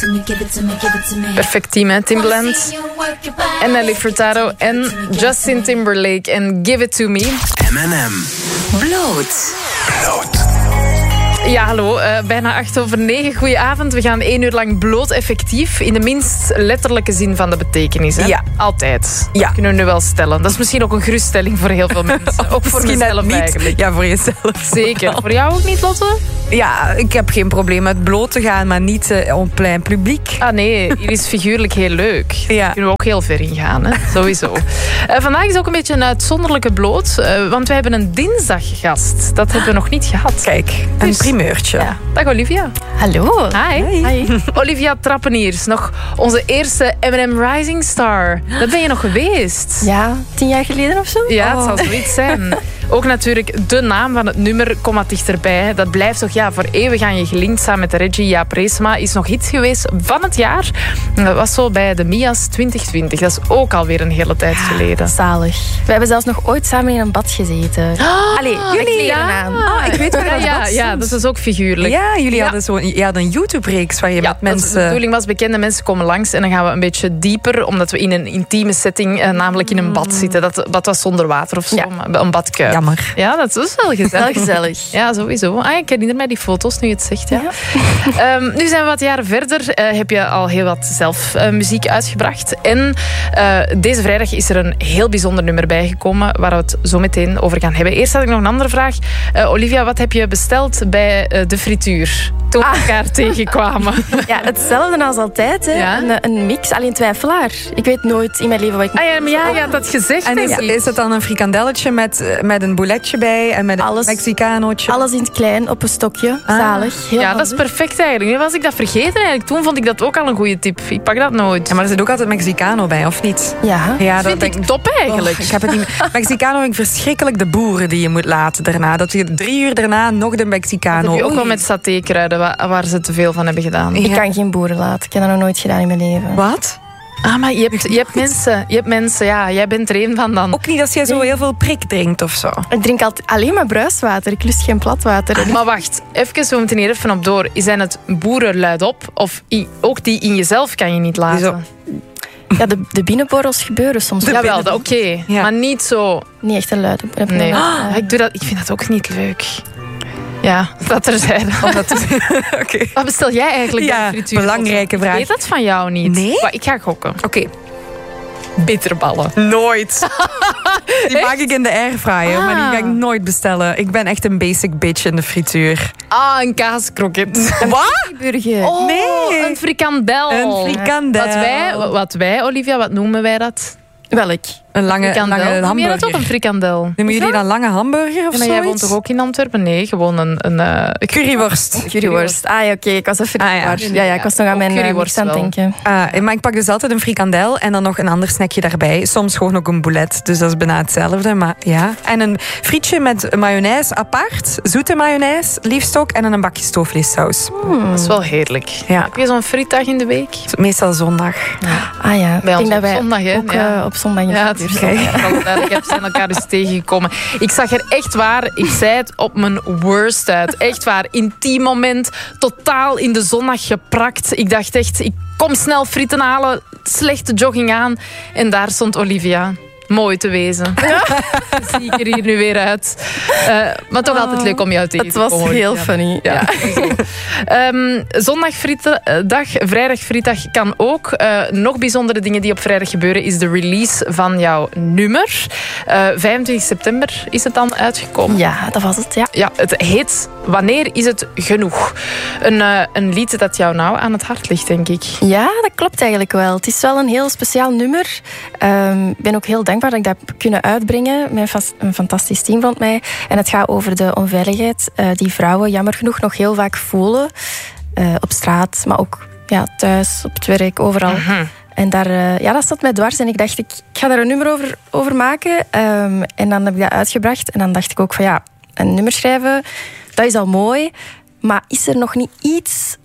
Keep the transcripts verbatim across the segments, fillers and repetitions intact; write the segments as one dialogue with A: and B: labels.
A: Perfect team, hè? Timbaland en Nelly Furtado en Justin Timberlake en Give It To Me.
B: M en M. Bloot. Bloot.
A: Ja, hallo. Uh, bijna acht over negen. Goedenavond. We gaan één uur lang bloot effectief. In de minst letterlijke zin van de betekenis. Hè?
C: Ja.
A: Altijd.
C: Ja.
A: Dat kunnen we nu wel stellen. Dat is misschien ook een geruststelling voor heel veel mensen. Ook voor mezelf
C: niet.
A: eigenlijk.
C: Ja, voor jezelf.
A: Zeker. Voor jou ook niet, Lotte?
C: Ja, ik heb geen probleem met bloot te gaan, maar niet uh, op plein publiek.
A: Ah nee, hier is figuurlijk heel leuk.
C: Ja.
A: Daar kunnen we ook heel ver in gaan, hè? Sowieso. Uh, vandaag is ook een beetje een uitzonderlijke bloot, uh, want wij hebben een dinsdaggast. Dat hebben we nog niet gehad.
C: Kijk, een
A: Dus,
C: primeurtje.
A: Ja. Dag Olivia.
D: Hallo.
A: Hi.
C: Hi.
D: Hi.
A: Olivia Trappeniers, nog onze eerste M en M Rising Star. Dat ben je nog geweest.
D: Ja, tien jaar geleden of zo?
A: Ja, het
D: Oh.
A: zal zoiets zijn. Ook natuurlijk de naam van het nummer, kom maar dichterbij. Dat blijft toch ja, voor eeuwig aan je gelinkt samen met Reggie. Jaap Reesma is nog hit geweest van het jaar. Dat was zo bij de Mia's twintig twintig. Dat is ook alweer een hele tijd geleden.
D: Zalig. We hebben zelfs nog ooit samen in een bad gezeten.
A: Oh,
D: Allee, jullie
A: ja.
D: aan.
C: Ah, ik weet waar
A: Ja,
C: dat
A: ja,
C: bad
A: ja,
C: stond.
A: dat is ook figuurlijk.
C: Ja, jullie
A: Ja.
C: hadden, zo, je had een YouTube-reeks waar je
A: Ja,
C: met
A: dat is-
C: mensen...
A: de bedoeling was, bekende mensen komen langs en dan gaan we een beetje dieper, omdat we in een intieme setting, eh, namelijk in een bad zitten. Dat, dat was zonder water of zo,
D: Ja.
A: maar een badkuip.
C: Jammer.
A: Ja, dat is wel gezellig.
D: Wel gezellig.
A: Ja, sowieso. Ah, ik herinner mij die foto's nu je het zegt. Ja. Ehm, nu zijn we wat jaren verder. Uh, heb je al heel wat zelf uh, muziek uitgebracht. En uh, deze vrijdag is er een heel bijzonder nummer bijgekomen waar we het zo meteen over gaan hebben. Eerst had ik nog een andere vraag. Uh, Olivia, wat heb je besteld bij uh, de frituur toen we
D: Ah.
A: elkaar tegenkwamen?
D: Ja, hetzelfde als altijd. Hè.
A: Ja?
D: Een, een mix, alleen twijfelaar. Ik weet nooit in mijn leven wat ik
A: Ah ja, maar ja, je had dat gezegd.
C: En
A: denk
C: is,
A: ik.
C: is het dan een frikandelletje met, eh, met een bouletje bij en met een
D: Alles.
C: Mexicanootje?
D: Alles in het klein, op een stokje.
C: Ah.
D: Zalig. Heel
A: Ja, dat is
D: handig.
A: perfect eigenlijk. Nu was ik dat vergeten eigenlijk. Toen vond ik dat ook al een goede tip. Ik pak dat nooit.
C: Ja, maar er zit ook altijd Mexicano bij, of niet?
D: Ja.
C: Ja,
A: dat vind
C: denk
A: ik top eigenlijk.
C: Oh, ik heb het niet. Mexicano vind ik verschrikkelijk de boeren die je moet laten daarna. Dat je drie uur daarna nog de
A: Dat
C: Mexicano.
A: heb je ook wel
C: Oei.
A: met satékruiden, waar, waar ze te veel van hebben gedaan.
D: Ik
C: Ja.
D: kan geen boeren laten. Ik heb dat nog nooit gedaan in mijn leven.
C: Wat?
A: Ah, maar je hebt, je hebt mensen. Je hebt mensen, ja. Jij bent er één van dan.
C: Ook niet als jij zo heel veel prik drinkt of zo.
D: Ik drink altijd alleen maar bruiswater. Ik lust geen platwater.
A: Maar wacht, even, we moeten hier even op door. Zijn het boeren luidop? Of i- ook die in jezelf kan je niet laten?
C: Zo.
D: Ja, de, de binnenborrels gebeuren soms. wel.
A: Jawel, dat- oké.
C: Ja.
A: Maar niet zo...
D: Niet echt een luide. heb ik
A: Nee.
D: nog nooit.
A: Ah, ik, doe dat, ik vind dat ook niet leuk. Ja, dat terzijde.
C: Oké.
A: Wat bestel jij eigenlijk
C: Ja,
A: bij de frituur?
C: belangrijke vraag.
A: Ik weet dat van jou niet.
C: Nee?
A: Maar ik ga gokken.
C: Oké.
A: Bitterballen.
C: Nooit. Die maak ik in de airfryer,
A: Ah.
C: maar die ga ik nooit bestellen. Ik ben echt een basic bitch in de frituur.
A: Ah, een kaaskroket.
C: Wat?
D: Burger.
A: Oh,
C: Nee.
A: een frikandel.
C: Een frikandel.
A: Wat wij, wat wij, Olivia, wat noemen wij dat?
D: Welk?
C: Een lange,
A: Frikandel.
C: lange
A: Noem je dat ook
C: hamburger.
A: een frikandel?
C: Noemen jullie dan lange hamburger of
A: Ja, maar
C: zo?
A: jij woont toch ook in Antwerpen? Nee, gewoon een... een uh,
C: Curryworst.
D: Curryworst. Ah ja, oké. Ik was even...
C: Ah, ja.
D: ja. ja, ik was nog aan
A: Ook
D: mijn uh,
A: curryworst
D: mix aan het
A: wel.
D: denken.
C: Ah, maar ik pak dus altijd een frikandel en dan nog een ander snackje daarbij. Soms gewoon ook een boulet, dus dat is bijna hetzelfde. Maar ja. En een frietje met mayonaise apart, zoete mayonaise, liefst ook, en dan een bakje stoofvleessaus.
A: Dat is wel heerlijk.
C: Ja.
A: Heb je zo'n frietdag in de week?
C: Meestal zondag.
D: Ah ja.
A: Bij
D: ik
A: ons
D: denk dat
A: op
D: wij
A: zondag, hè?
D: ook
A: Ja.
D: uh, op zondag in
A: Ja,
D: de
A: het
D: buurt
A: is
D: zijn.
A: voor alle duidelijkheid, we zijn elkaar dus tegengekomen. Ik zag er echt waar, ik zei het, op mijn worst uit. Echt waar, intiem moment, totaal in de zondag geprakt. Ik dacht echt, ik kom snel frieten halen, slechte jogging aan. En daar stond Olivia. Mooi te wezen. Zie ik er hier nu weer uit. Uh, maar toch altijd leuk om jou tegen
D: Het
A: te
D: was
A: komen.
D: heel
A: Olivia.
D: funny.
A: Ja. um, zondag frietendag, vrijdag frietdag kan ook. Uh, nog bijzondere dingen die op vrijdag gebeuren is de release van jouw nummer. Uh, vijfentwintig september is het dan uitgekomen.
D: Ja, dat was het, ja.
A: Ja, het heet Wanneer is het genoeg? Een, uh, een lied dat jou nou aan het hart ligt, denk ik.
D: Ja, dat klopt eigenlijk wel. Het is wel een heel speciaal nummer. Um, ik ben ook heel dankbaar dat ik dat heb kunnen uitbrengen. Met een fantastisch team rond mij. En het gaat over de onveiligheid uh, die vrouwen jammer genoeg nog heel vaak voelen. Uh, op straat, maar ook ja, thuis, op het werk, overal.
A: Mm-hmm.
D: En daar, uh, ja, dat zat mij dwars. En ik dacht, ik, ik ga daar een nummer over, over maken. Um, en dan heb ik dat uitgebracht. En dan dacht ik ook van ja, een nummer schrijven, dat is al mooi. Maar is er nog niet iets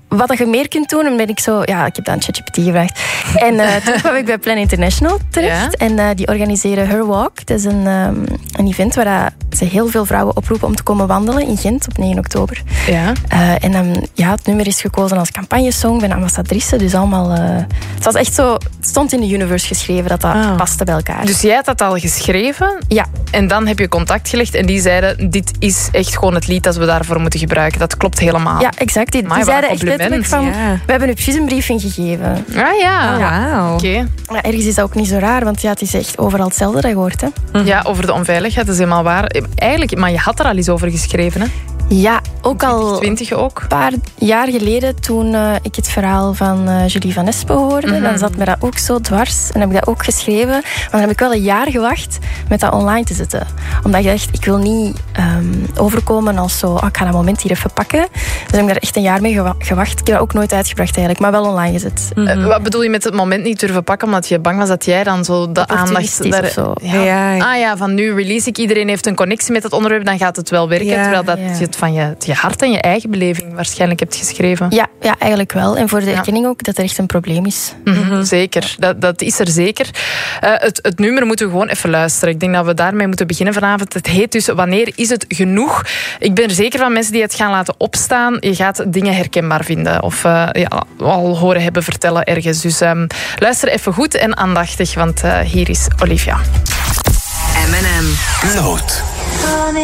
D: wat dat je meer kunt doen. En ben ik zo... Ja, ik heb dat aan ChatGPT gevraagd. En uh, toen kwam ik bij Plan International terecht. Ja. En uh, die organiseren Her Walk. Dat is een, um, een event waar ze heel veel vrouwen oproepen om te komen wandelen in Gent op negen oktober.
A: Ja.
D: Uh, en dan, ja, het nummer is gekozen als campagnesong. Ik ben ambassadrice, dus allemaal... Uh, het was echt zo... Het stond in de universe geschreven dat dat ah. paste bij elkaar.
A: Dus jij had dat al geschreven?
D: Ja.
A: En dan heb je contact gelegd en die zeiden, dit is echt gewoon het lied dat we daarvoor moeten gebruiken. Dat klopt helemaal.
D: Ja, exact. Die, die zeiden echt letterlijk van, ja. we hebben u precies een briefing gegeven.
A: Ah ja.
C: Oh, wow.
A: Oké.
D: Ja, ergens is dat ook niet zo raar, want ja, het is echt overal hetzelfde dat je hoort. Hè.
A: Mm-hmm. Ja, over de onveiligheid, dat is helemaal waar. Eigenlijk, maar je had er al eens over geschreven, hè?
D: Ja, ook al
A: twintig ook.
D: Een paar jaar geleden, toen uh, ik het verhaal van uh, Julie van Espen hoorde, mm-hmm. dan zat me dat ook zo dwars. En heb ik dat ook geschreven. Maar dan heb ik wel een jaar gewacht met dat online te zetten. Omdat ik dacht, ik wil niet um, overkomen als zo, oh, ik ga dat moment hier even pakken. Dus heb ik daar echt een jaar mee gewacht. Ik heb dat ook nooit uitgebracht eigenlijk, maar wel online gezet.
A: Mm-hmm. Uh, wat bedoel je met het moment niet durven pakken? Omdat je bang was dat jij dan zo de aandacht... Daar,
D: zo.
A: Ja. Ja, ja. Ah ja, van nu release ik, iedereen heeft een connectie met het onderwerp, dan gaat het wel werken. Ja, terwijl dat ja. je het van je, je hart en je eigen beleving waarschijnlijk hebt geschreven.
D: Ja, ja, eigenlijk wel. En voor de erkenning ook dat er echt een probleem is.
A: Mm-hmm, zeker, dat, dat is er zeker. Uh, het, het nummer moeten we gewoon even luisteren. Ik denk dat we daarmee moeten beginnen vanavond. Het heet dus Wanneer is het genoeg? Ik ben er zeker van mensen die het gaan laten opstaan. Je gaat dingen herkenbaar vinden. Of uh, ja, al horen hebben vertellen ergens. Dus um, luister even goed en aandachtig, want uh, hier is Olivia.
B: M en M. Bloot.